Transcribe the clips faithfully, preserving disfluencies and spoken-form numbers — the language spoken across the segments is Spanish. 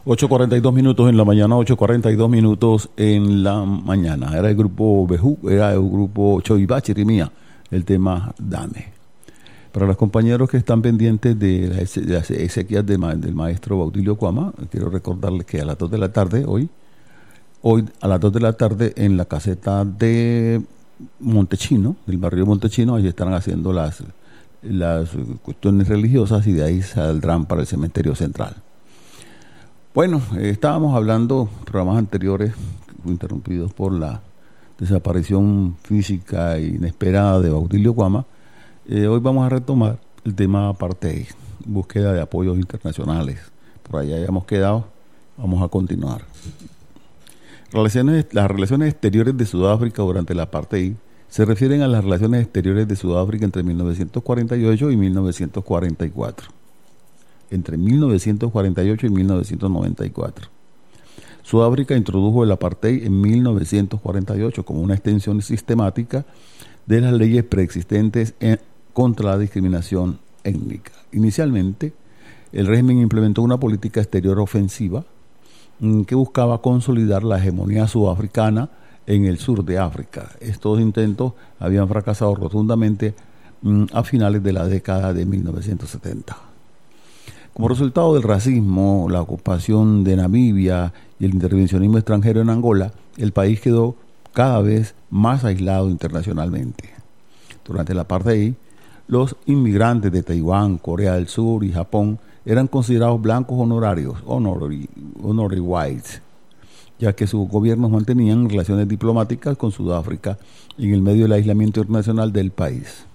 ocho cuarenta y dos minutos en la mañana, ocho cuarenta y dos minutos en la mañana. Era el grupo Bejú, era el grupo Choiba Chirimía, el tema Dame. Para los compañeros que están pendientes de las, de las exequias de ma, del maestro Baudilio Cuama, quiero recordarles que a las dos de la tarde, hoy, hoy a las dos de la tarde en la caseta de Montechino, del barrio Montechino, ahí estarán haciendo las, las cuestiones religiosas y de ahí saldrán para el cementerio central. Bueno, eh, estábamos hablando en programas anteriores, interrumpidos por la desaparición física e inesperada de Baudilio Cuama. Eh, hoy vamos a retomar el tema apartheid, búsqueda de apoyos internacionales. Por allá ya hemos quedado, vamos a continuar. Relaciones, las relaciones exteriores de Sudáfrica durante el apartheid se refieren a las relaciones exteriores de Sudáfrica entre mil novecientos cuarenta y ocho y mil novecientos cuarenta y cuatro. Entre mil novecientos cuarenta y ocho y mil novecientos noventa y cuatro. Sudáfrica introdujo el apartheid en mil novecientos cuarenta y ocho como una extensión sistemática de las leyes preexistentes en, contra la discriminación étnica. Inicialmente, el régimen implementó una política exterior ofensiva que buscaba consolidar la hegemonía sudafricana en el sur de África. Estos intentos habían fracasado rotundamente a finales de la década de mil novecientos setenta. Como resultado del racismo, la ocupación de Namibia y el intervencionismo extranjero en Angola, el país quedó cada vez más aislado internacionalmente. Durante el apartheid, los inmigrantes de Taiwán, Corea del Sur y Japón eran considerados blancos honorarios, honorary, honorary whites, ya que sus gobiernos mantenían relaciones diplomáticas con Sudáfrica en el medio del aislamiento internacional del país.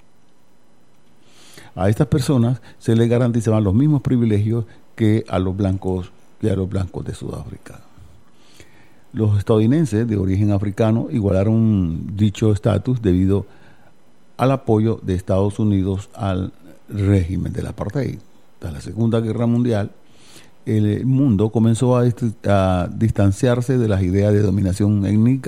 A estas personas se les garantizaban los mismos privilegios que a los blancos, que a los blancos de Sudáfrica. Los estadounidenses de origen africano igualaron dicho estatus debido al apoyo de Estados Unidos al régimen del apartheid. Tras la Segunda Guerra Mundial, el mundo comenzó a, dist- a distanciarse de las ideas de dominación étnica